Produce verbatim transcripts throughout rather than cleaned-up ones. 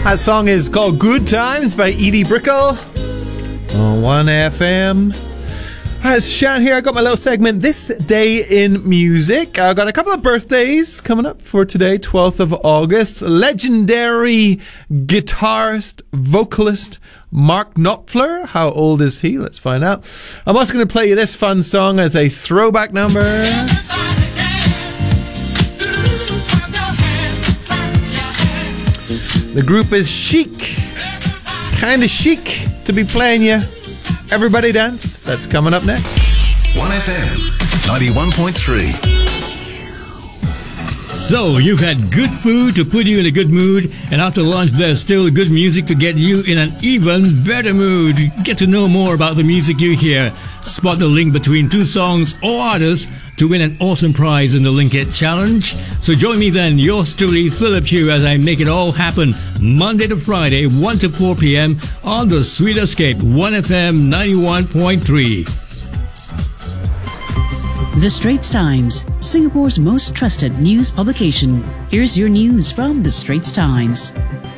That song is called Good Times by Edie Brickell on one F M. Hi, it's Shan here. I got my little segment, This Day in Music. I got a couple of birthdays coming up for today, twelfth of August. Legendary guitarist, vocalist Mark Knopfler. How old is he? Let's find out. I'm also going to play you this fun song as a throwback number. The group is Chic. Kind of chic to be playing you Everybody Dance. That's coming up next. one F M ninety-one point three. So, you've had good food to put you in a good mood, and after lunch there's still good music to get you in an even better mood. Get to know more about the music you hear. Spot the link between two songs or artists to win an awesome prize in the Link It Challenge. So join me then, yours truly, Philip Chu, as I make it all happen Monday to Friday, one to four p.m. on the Sweet Escape, one F M ninety-one point three. The Straits Times, Singapore's most trusted news publication. Here's your news from The Straits Times.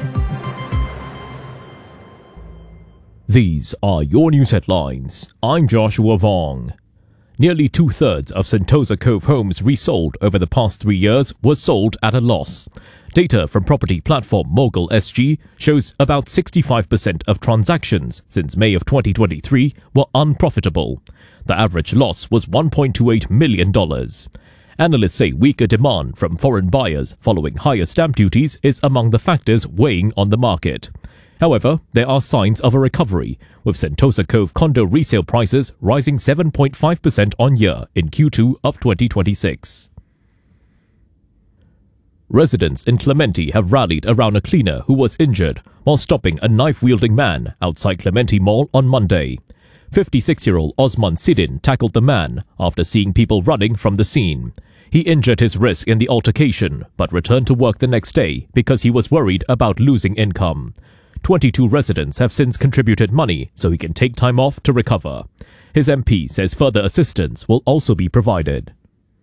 These are your news headlines. I'm Joshua Vong. Nearly two-thirds of Sentosa Cove homes resold over the past three years were sold at a loss. Data from property platform Mogul S G shows about sixty-five percent of transactions since May of twenty twenty-three were unprofitable. The average loss was one point two eight million dollars. Analysts say weaker demand from foreign buyers following higher stamp duties is among the factors weighing on the market. However, there are signs of a recovery, with Sentosa Cove condo resale prices rising seven point five percent on year in Q two of twenty twenty-six. Residents in Clementi have rallied around a cleaner who was injured while stopping a knife-wielding man outside Clementi Mall on Monday. fifty-six-year-old Osman Sidin tackled the man after seeing people running from the scene. He injured his wrist in the altercation, but returned to work the next day because he was worried about losing income. twenty-two residents have since contributed money so he can take time off to recover. His M P says further assistance will also be provided.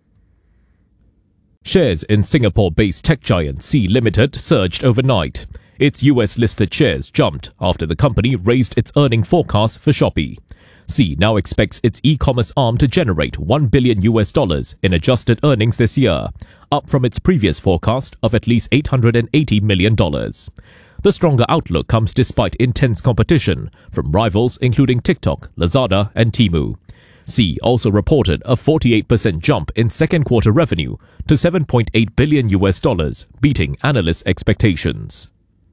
Shares in Singapore-based tech giant Sea Limited surged overnight. Its U S-listed shares jumped after the company raised its earning forecast for Shopee. Sea now expects its e-commerce arm to generate one billion U S dollars in adjusted earnings this year, up from its previous forecast of at least eight hundred eighty million dollars. The stronger outlook comes despite intense competition from rivals including TikTok, Lazada and Temu. Sea also reported a forty-eight percent jump in second quarter revenue to seven point eight billion U S dollars, beating analysts' expectations.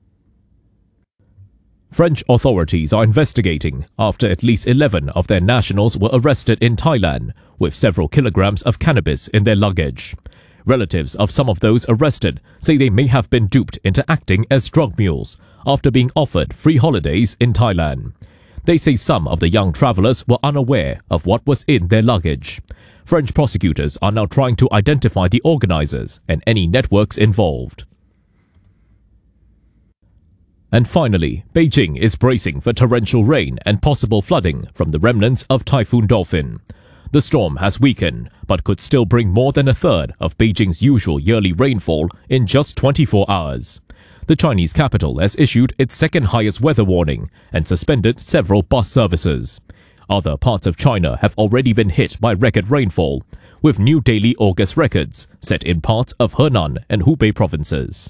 French authorities are investigating after at least eleven of their nationals were arrested in Thailand with several kilograms of cannabis in their luggage. Relatives of some of those arrested say they may have been duped into acting as drug mules after being offered free holidays in Thailand. They say some of the young travelers were unaware of what was in their luggage. French prosecutors are now trying to identify the organizers and any networks involved. And finally, Beijing is bracing for torrential rain and possible flooding from the remnants of Typhoon Dolphin. The storm has weakened, but could still bring more than a third of Beijing's usual yearly rainfall in just twenty-four hours. The Chinese capital has issued its second highest weather warning and suspended several bus services. Other parts of China have already been hit by record rainfall, with new daily August records set in parts of Henan and Hubei provinces.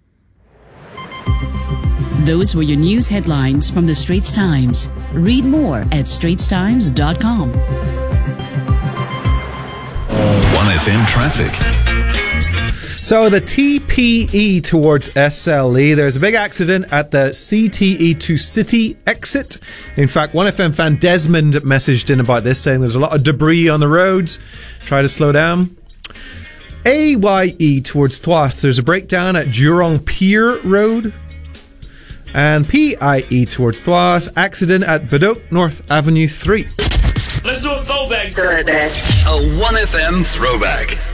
Those were your news headlines from The Straits Times. Read more at straits times dot com. one F M traffic. So the T P E towards S L E, there's a big accident at the C T E to City exit. In fact, one F M fan Desmond messaged in about this, saying there's a lot of debris on the roads. Try to slow down. A Y E towards Tuas, there's a breakdown at Jurong Pier Road. And P I E towards Tuas, accident at Bedok North Avenue three. Let's do a throwback. A one F M throwback.